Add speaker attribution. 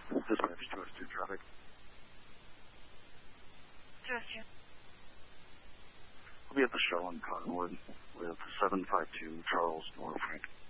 Speaker 1: Dispatch 202 traffic.
Speaker 2: 202.
Speaker 1: We'll be at the Shell in Cottonwood with 752 Charles North Frank.